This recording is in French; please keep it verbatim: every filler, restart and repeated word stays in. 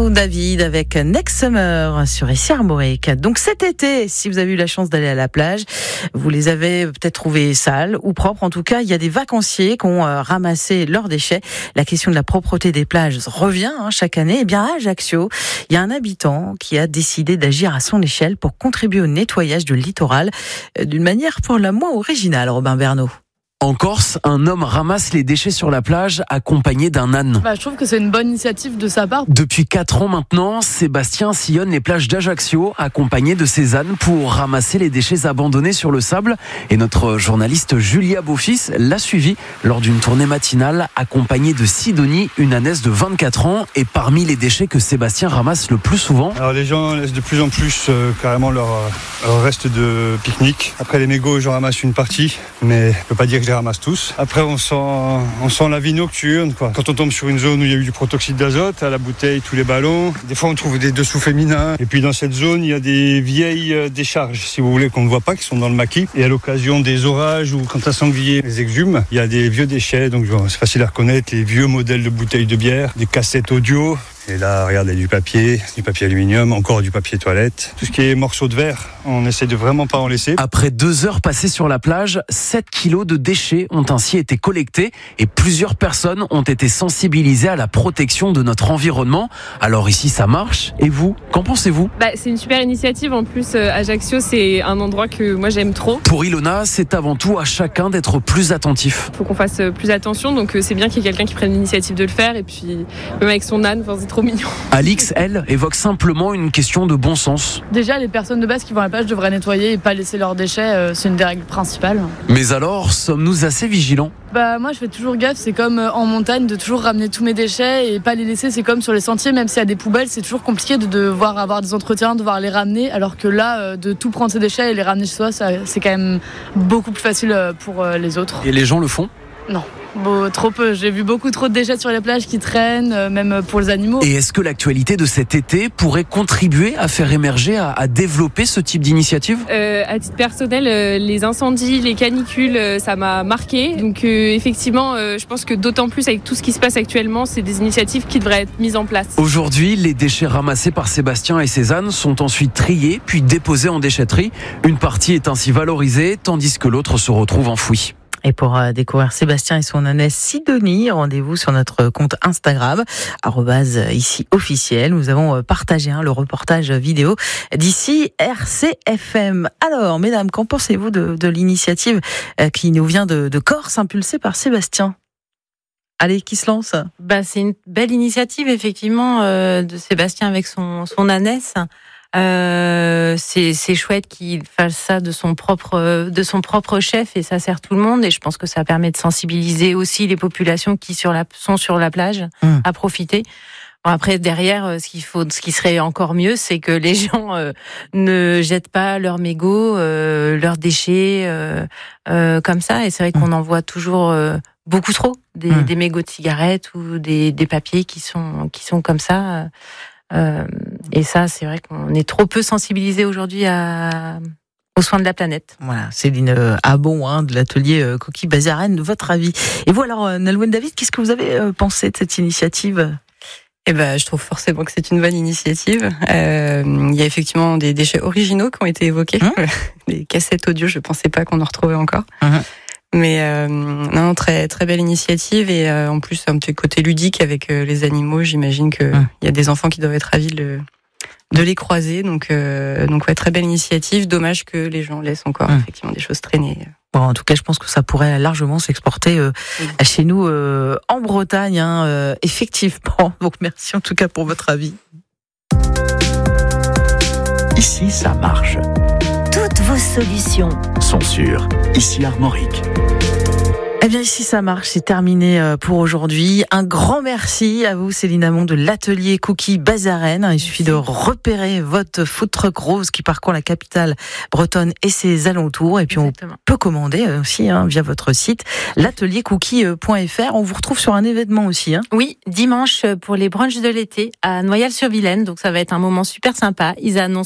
Nalwen David avec Next Summer sur Ici Armorique. Donc cet été, si vous avez eu la chance d'aller à la plage, vous les avez peut-être trouvées sales ou propres. En tout cas, il y a des vacanciers qui ont euh, ramassé leurs déchets. La question de la propreté des plages revient hein, chaque année. Eh bien, à Ajaccio, il y a un habitant qui a décidé d'agir à son échelle pour contribuer au nettoyage du littoral euh, d'une manière pour la moins originale, Robin Bernot. En Corse, un homme ramasse les déchets sur la plage accompagné d'un âne. Bah, je trouve que c'est une bonne initiative de sa part. Depuis quatre ans maintenant, Sébastien sillonne les plages d'Ajaccio accompagné de ses ânes pour ramasser les déchets abandonnés sur le sable. Et notre journaliste Julia Beaufils l'a suivi lors d'une tournée matinale accompagnée de Sidonie, une ânesse de vingt-quatre ans. Et parmi les déchets que Sébastien ramasse le plus souvent... Alors les gens laissent de plus en plus euh, carrément leur, leur reste de pique-nique. Après les mégots, j'en ramasse une partie, mais je peux pas dire que je les ramasse tous. Après, on sent, on sent la vie nocturne, quoi. Quand on tombe sur une zone où il y a eu du protoxyde d'azote, à la bouteille, tous les ballons. Des fois, on trouve des dessous féminins. Et puis, dans cette zone, il y a des vieilles décharges, si vous voulez, qu'on ne voit pas, qui sont dans le maquis. Et à l'occasion des orages ou quand un sanglier les exhume, il y a des vieux déchets. Donc, c'est facile à reconnaître. Les vieux modèles de bouteilles de bière, des cassettes audio. Et là, regardez, du papier, du papier aluminium, encore du papier toilette. Tout ce qui est morceaux de verre, on essaie de vraiment pas en laisser. Après deux heures passées sur la plage, sept kilos de déchets ont ainsi été collectés et plusieurs personnes ont été sensibilisées à la protection de notre environnement. Alors ici, ça marche. Et vous, qu'en pensez-vous ? Bah, c'est une super initiative. En plus, euh, Ajaccio, c'est un endroit que moi j'aime trop. Pour Ilona, c'est avant tout à chacun d'être plus attentif. Il faut qu'on fasse plus attention, donc euh, c'est bien qu'il y ait quelqu'un qui prenne l'initiative de le faire. Et puis, même avec son âne, c'est trop mignon. Alix, elle, évoque simplement une question de bon sens. Déjà, les personnes de base qui vont à la plage devraient nettoyer et pas laisser leurs déchets. Euh, c'est une des règles principales. Mais alors, sommes-nous assez vigilants ? Bah moi, je fais toujours gaffe. C'est comme euh, en montagne de toujours ramener tous mes déchets et pas les laisser. C'est comme sur les sentiers, même s'il y a des poubelles, c'est toujours compliqué de devoir avoir des entretiens, de devoir les ramener. Alors que là, euh, de tout prendre ses déchets et les ramener chez soi, ça, c'est quand même beaucoup plus facile pour euh, les autres. Et les gens le font ? Non. Bon, trop peu. J'ai vu beaucoup trop de déchets sur les plages qui traînent, euh, même pour les animaux. Et est-ce que l'actualité de cet été pourrait contribuer à faire émerger, à, à développer ce type d'initiative ? euh, À titre personnel, euh, les incendies, les canicules, euh, ça m'a marqué. Donc euh, effectivement, euh, je pense que d'autant plus avec tout ce qui se passe actuellement, c'est des initiatives qui devraient être mises en place. Aujourd'hui, les déchets ramassés par Sébastien et ses ânes sont ensuite triés, puis déposés en déchetterie. Une partie est ainsi valorisée, tandis que l'autre se retrouve enfouie. Et pour euh, découvrir Sébastien et son ânesse Sidonie, rendez-vous sur notre compte Instagram, arrobase ici officiel. Nous avons euh, partagé hein, le reportage vidéo d'ici R C F M. Alors, mesdames, qu'en pensez-vous de, de l'initiative euh, qui nous vient de, de Corse, impulsée par Sébastien ? Allez, qui se lance ? Bah, c'est une belle initiative, effectivement, euh, de Sébastien avec son, son ânesse. Euh, c'est, c'est chouette qu'il fasse ça de son propre, de son propre chef et ça sert tout le monde et je pense que ça permet de sensibiliser aussi les populations qui sur la, sont sur la plage mmh. à profiter. Bon, après, derrière, ce qu'il faut, ce qui serait encore mieux, c'est que les gens euh, ne jettent pas leurs mégots, euh, leurs déchets euh, euh, comme ça et c'est vrai qu'on en voit toujours euh, beaucoup trop, des, mmh. des mégots de cigarettes ou des, des papiers qui sont, qui sont comme ça. Euh, et ça, c'est vrai qu'on est trop peu sensibilisé aujourd'hui à, aux soins de la planète. Voilà, Céline Abon hein, de l'atelier euh, Coquille Bazarène, votre avis. Et vous alors, Nalwen David, qu'est-ce que vous avez euh, pensé de cette initiative ? Eh ben, je trouve forcément que c'est une bonne initiative. Euh, il y a effectivement des déchets originaux qui ont été évoqués. Mmh. Des cassettes audio, je pensais pas qu'on en retrouvait encore. Mmh. Mais euh, non, très très belle initiative et euh, en plus un petit côté ludique avec euh, les animaux. J'imagine que il mmh. y a des enfants qui doivent être ravis de, de les croiser. Donc euh, donc ouais, très belle initiative. Dommage que les gens laissent encore mmh. effectivement des choses traîner. Bon, en tout cas, je pense que ça pourrait largement s'exporter euh, oui. chez nous euh, en Bretagne, hein, euh, effectivement. Donc merci en tout cas pour votre avis. Ici, ça marche. Toutes vos solutions sont sur Ici Armorique. Eh bien, ici, ça marche. C'est terminé pour aujourd'hui. Un grand merci à vous, Céline Amont, de l'atelier Coquille Bazarène. Il suffit de repérer votre food truck rose qui parcourt la capitale bretonne et ses alentours. Et puis, Exactement. On peut commander aussi hein, via votre site l'atelier cookie point f r. On vous retrouve sur un événement aussi. Hein. Oui, dimanche pour les brunchs de l'été à Noyal-sur-Vilaine. Donc, ça va être un moment super sympa. Ils annoncent